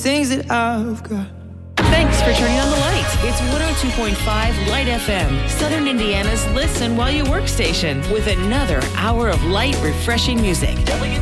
Things that I've got. Thanks for turning on the light. It's 102.5 Light FM, Southern Indiana's listen while you work station, with another hour of light, refreshing music.